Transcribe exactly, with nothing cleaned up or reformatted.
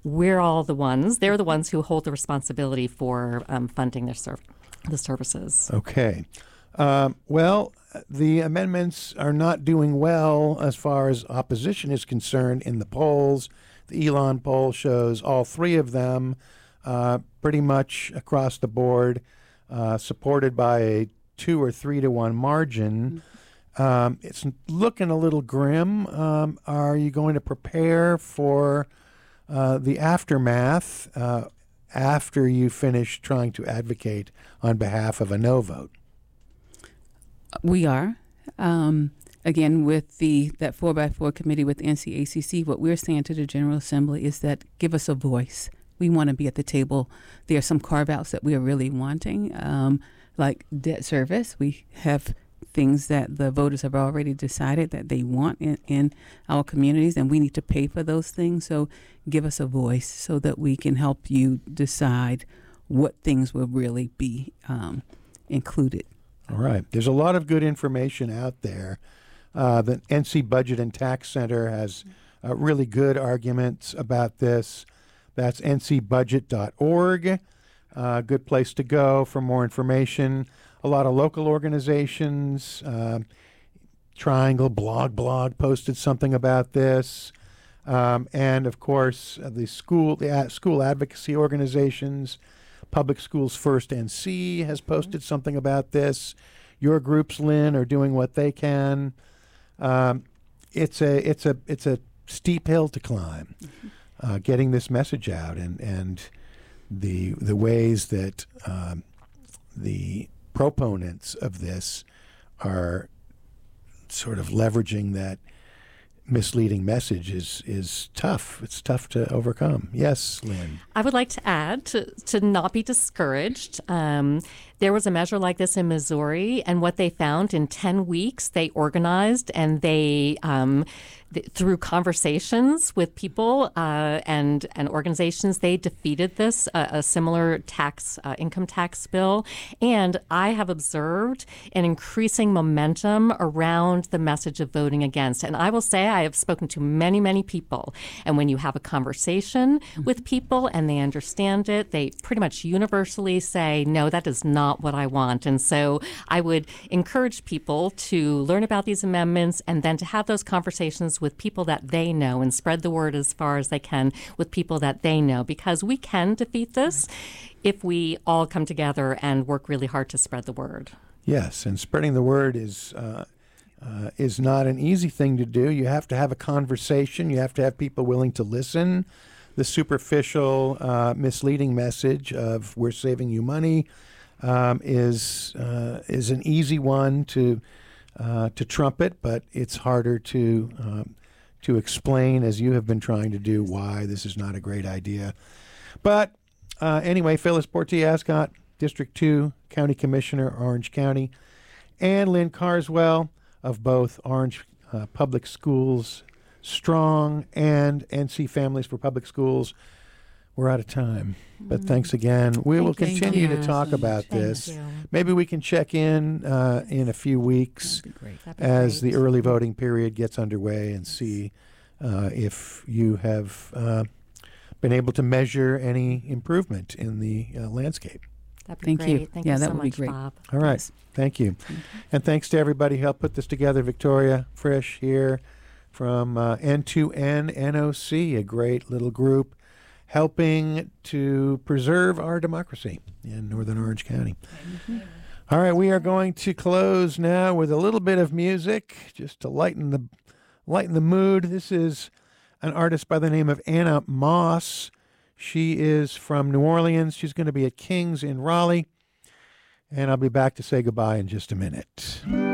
we're all the ones, they're the ones who hold the responsibility for um, funding their serv- the services. Okay. Um, well, the amendments are not doing well as far as opposition is concerned in the polls. The Elon poll shows all three of them uh, pretty much across the board, uh, supported by a two or three to one margin. Mm-hmm. Um, it's looking a little grim. Um, are you going to prepare for uh, the aftermath uh, after you finish trying to advocate on behalf of a no vote? We are. Um, again, with the that four by four committee with N C A C C, what we're saying to the General Assembly is that give us a voice. We want to be at the table. There are some carve-outs that we are really wanting, um, like debt service. We have things that the voters have already decided that they want in, in our communities, and we need to pay for those things. So give us a voice so that we can help you decide what things will really be um, included. All right. There's a lot of good information out there. Uh, the N C Budget and Tax Center has uh, really good arguments about this. That's N C budget dot org. A uh, good place to go for more information. A lot of local organizations. Uh, Triangle Blog Blog posted something about this. Um, and, of course, uh, the school, the uh, school advocacy organizations. Public Schools First N C has posted something about this. Your groups, Lynn, are doing what they can. Um, it's a it's a it's a steep hill to climb, mm-hmm. uh, getting this message out, and and the the ways that um, the proponents of this are sort of leveraging that misleading message is is tough. It's tough to overcome. Yes, Lynn. I would like to add to, to not be discouraged. Um, there was a measure like this in Missouri, and what they found in ten weeks, they organized and they, um, th- through conversations with people uh, and and organizations, they defeated this, uh, a similar tax, uh, income tax bill. And I have observed an increasing momentum around the message of voting against. And I will say I have spoken to many, many people. And when you have a conversation mm-hmm. with people and they understand it, they pretty much universally say, no, that is not what I want. And so I would encourage people to learn about these amendments and then to have those conversations with people that they know and spread the word as far as they can with people that they know, because we can defeat this if we all come together and work really hard to spread the word. Yes, and spreading the word is uh, uh, is not an easy thing to do. You have to have a conversation. You have to have people willing to listen. The superficial, uh, misleading message of "we're saving you money" um, is uh, is an easy one to uh, to trumpet, but it's harder to um, to explain, as you have been trying to do, why this is not a great idea. But uh, anyway, Phyllis Portia Ascott, District two County Commissioner, Orange County, and Lynn Carswell of both Orange uh, Public Schools Strong and N C Families for Public Schools. We're out of time, but mm. thanks again. We Thank will continue you. to talk about Thank this. You. Maybe we can check in uh, in a few weeks as great. the early voting period gets underway and see uh, if you have uh, been able to measure any improvement in the uh, landscape. That'd be Thank great. you. Thank yeah, you that so would much, be great. Bob. All right. Yes. Thank you. Thank you. And thanks to everybody who helped put this together. Victoria Frisch here from uh, N two N N O C, a great little group helping to preserve our democracy in Northern Orange County. Mm-hmm. All right, we are going to close now with a little bit of music just to lighten the lighten the mood. This is an artist by the name of Anna Moss. She is from New Orleans. She's going to be at King's in Raleigh. And I'll be back to say goodbye in just a minute.